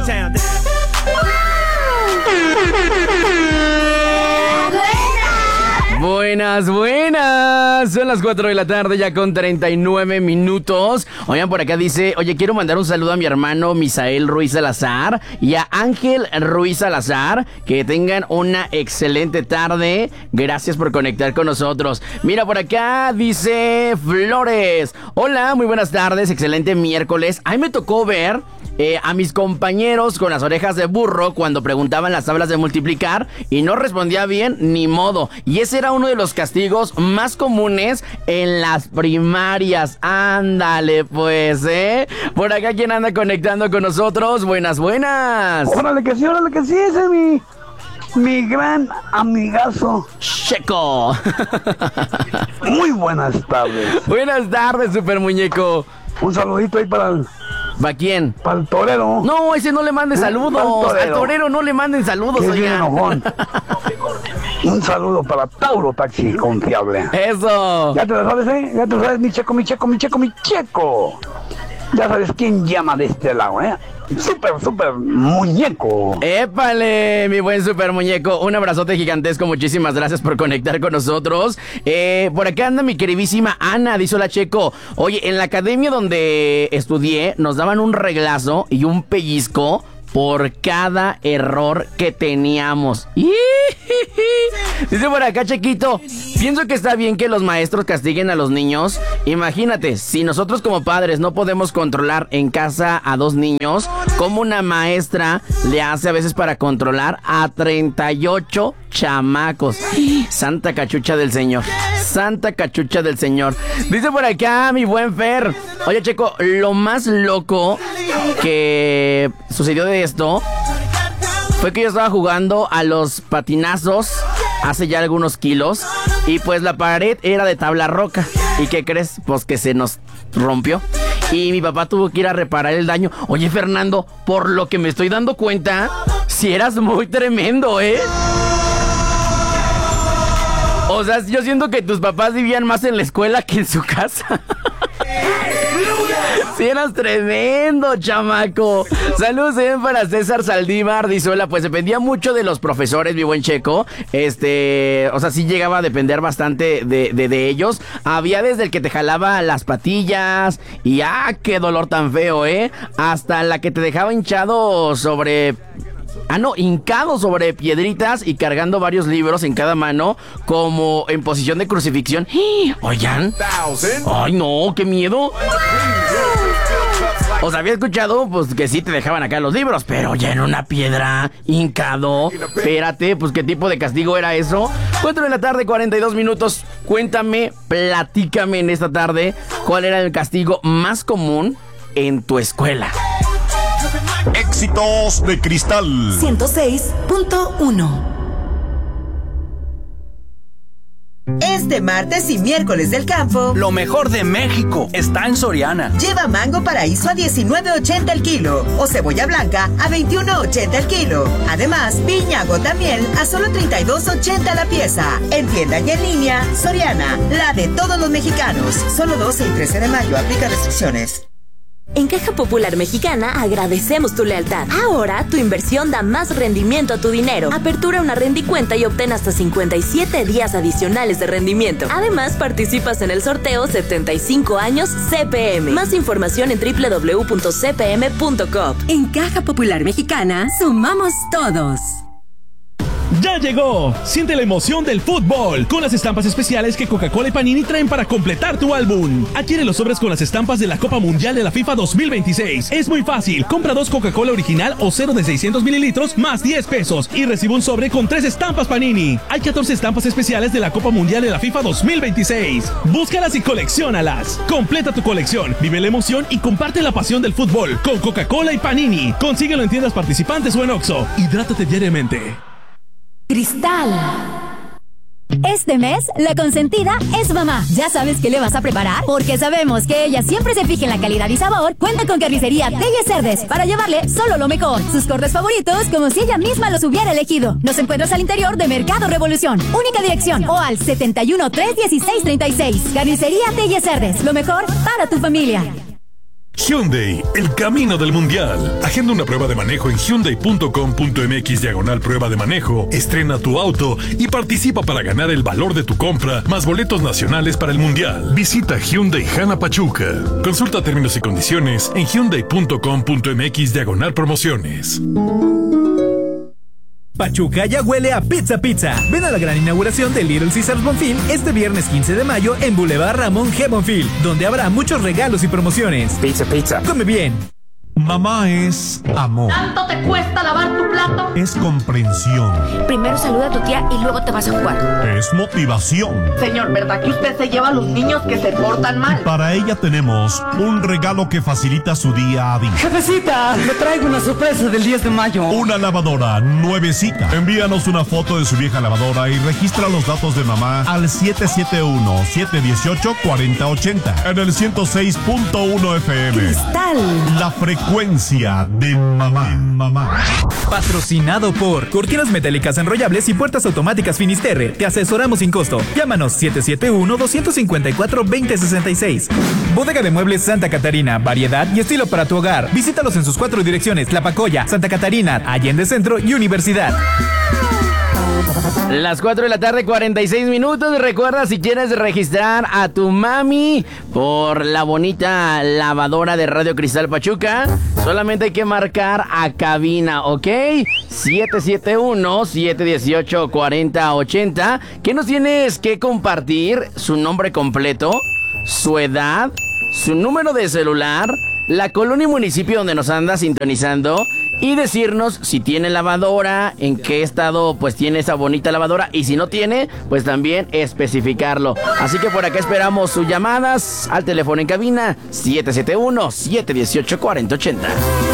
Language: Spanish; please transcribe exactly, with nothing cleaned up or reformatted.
Buenas, buenas. Son las cuatro de la tarde ya con treinta y nueve minutos. Oigan, por acá dice, oye, quiero mandar un saludo a mi hermano Misael Ruiz Salazar y a Ángel Ruiz Salazar. Que tengan una excelente tarde. Gracias por conectar con nosotros. Mira, por acá dice Flores. Hola, muy buenas tardes, excelente miércoles. Ahí me tocó ver eh, a mis compañeros con las orejas de burro cuando preguntaban las tablas de multiplicar y no respondía bien, ni modo. Y ese era uno de los castigos más comunes en las primarias. Ándale, pues, ¿eh? Por acá, ¿quién anda conectando con nosotros? Buenas, buenas. Órale que sí, órale que sí, ese es mi, mi gran amigazo Checo. Muy buenas tardes. Buenas tardes, super muñeco. Un saludito ahí para el... ¿Para quién? Para el torero. No, ese no le mande saludos. Torero. Al torero no le manden saludos, oigan. Un saludo para Tauro Taxi Confiable. Eso. Ya te lo sabes, ¿eh? Ya te lo sabes, mi checo, mi checo, mi checo, mi checo. Ya sabes quién llama de este lado, ¿eh? Súper, súper muñeco. ¡Épale, mi buen super muñeco! Un abrazote gigantesco, muchísimas gracias por conectar con nosotros. Eh, por acá anda mi queridísima Ana, dice hola Checo. Oye, en la academia donde estudié nos daban un reglazo y un pellizco por cada error que teníamos. Dice por acá Chequito, pienso que está bien que los maestros castiguen a los niños. Imagínate, si nosotros como padres no podemos controlar en casa a dos niños, ¿cómo una maestra le hace a veces para controlar a treinta y ocho chamacos? Santa cachucha del Señor. Santa cachucha del Señor. Dice por acá mi buen Fer. Oye Checo, lo más loco que sucedió de esto fue que yo estaba jugando a los patinazos hace ya algunos kilos y pues la pared era de tabla roca. ¿Y qué crees? Pues que se nos rompió y mi papá tuvo que ir a reparar el daño. Oye Fernando, por lo que me estoy dando cuenta, si eras muy tremendo, ¿eh? O sea, yo siento que tus papás vivían más en la escuela que en su casa. Sí, eras tremendo, chamaco. Saludos también para César Saldívar. Dice, hola, pues dependía mucho de los profesores, mi buen Checo. Este, o sea, sí llegaba a depender bastante de, de, de ellos. Había desde el que te jalaba las patillas y ¡ah, qué dolor tan feo, eh! Hasta la que te dejaba hinchado sobre... Ah, no, hincado sobre piedritas y cargando varios libros en cada mano, como en posición de crucifixión. Oigan. Ay, no, qué miedo. Os había escuchado, pues, que sí te dejaban acá los libros, pero ya en una piedra, hincado. Espérate, pues, ¿qué tipo de castigo era eso? cuatro de la tarde, cuarenta y dos minutos. Cuéntame, platícame en esta tarde, ¿cuál era el castigo más común en tu escuela? Éxitos de Cristal ciento seis punto uno. Este martes y miércoles del campo, lo mejor de México está en Soriana. Lleva mango paraíso a diecinueve ochenta el kilo o cebolla blanca a veintiuno ochenta el kilo. Además, piña gota miel a solo treinta y dos ochenta la pieza. En tienda y en línea, Soriana, la de todos los mexicanos. Solo doce y trece de mayo, aplica restricciones. En Caja Popular Mexicana agradecemos tu lealtad. Ahora tu inversión da más rendimiento a tu dinero. Apertura una rendicuenta y obtén hasta cincuenta y siete días adicionales de rendimiento. Además, participas en el sorteo setenta y cinco años C P M. Más información en doble u doble u doble u punto c p m punto com. En Caja Popular Mexicana, sumamos todos. ¡Ya llegó! Siente la emoción del fútbol con las estampas especiales que Coca-Cola y Panini traen para completar tu álbum. Adquiere los sobres con las estampas de la Copa Mundial de la FIFA dos mil veintiséis. Es muy fácil. Compra dos Coca-Cola original o cero de seiscientos mililitros más diez pesos y recibe un sobre con tres estampas Panini. Hay catorce estampas especiales de la Copa Mundial de la FIFA dos mil veintiséis. Búscalas y colecciónalas. Completa tu colección, vive la emoción y comparte la pasión del fútbol con Coca-Cola y Panini. Consíguelo en tiendas participantes o en Oxxo. Hidrátate diariamente. Cristal. Este mes, la consentida es mamá. ¿Ya sabes qué le vas a preparar? Porque sabemos que ella siempre se fija en la calidad y sabor. Cuenta con Carnicería Telles Cerdes para llevarle solo lo mejor. Sus cortes favoritos como si ella misma los hubiera elegido. Nos encuentras al interior de Mercado Revolución. Única dirección o al setenta y uno, tres dieciséis, treinta y seis. Carnicería Telles Cerdes. Lo mejor para tu familia. Hyundai, el camino del mundial. Agenda una prueba de manejo en hyundai punto com punto m x diagonal prueba de manejo. Estrena tu auto y participa para ganar el valor de tu compra más boletos nacionales para el mundial. Visita Hyundai Jana Pachuca. Consulta términos y condiciones en hyundai punto com punto m x diagonal promociones. Pachuca ya huele a pizza pizza. Ven a la gran inauguración de Little Caesars Bonfil este viernes quince de mayo en Boulevard Ramón G. Bonfil, donde habrá muchos regalos y promociones. Pizza pizza. Come bien. Mamá es amor. ¿Tanto te cuesta lavar tu plato? Es comprensión. Primero saluda a tu tía y luego te vas a jugar. Es motivación. Señor, ¿verdad que usted se lleva a los niños que se portan mal? Y para ella tenemos un regalo que facilita su día a día. Jefecita, le traigo una sorpresa del diez de mayo. Una lavadora nuevecita. Envíanos una foto de su vieja lavadora y registra los datos de mamá al siete siete uno, siete uno ocho, cuatro cero ocho cero en el ciento seis punto uno F M. Cristal. La frecuencia de mamá. mamá. Patrocinado por Cortinas Metálicas Enrollables y Puertas Automáticas Finisterre. Te asesoramos sin costo. Llámanos siete siete uno, dos cinco cuatro, dos cero seis seis. Bodega de Muebles Santa Catarina. Variedad y estilo para tu hogar. Visítalos en sus cuatro direcciones: La Pacoya, Santa Catarina, Allende Centro y Universidad. Las cuatro de la tarde, cuarenta y seis minutos. Recuerda, si quieres registrar a tu mami por la bonita lavadora de Radio Cristal Pachuca, solamente hay que marcar a cabina, ¿ok? siete siete uno, siete uno ocho, cuatro cero ocho cero. ¿Qué nos tienes que compartir? Su nombre completo, su edad, su número de celular, la colonia y municipio donde nos anda sintonizando, y decirnos si tiene lavadora, en qué estado pues tiene esa bonita lavadora, y si no tiene, pues también especificarlo. Así que por acá esperamos sus llamadas al teléfono en cabina siete siete uno, siete uno ocho, cuatro cero ocho cero.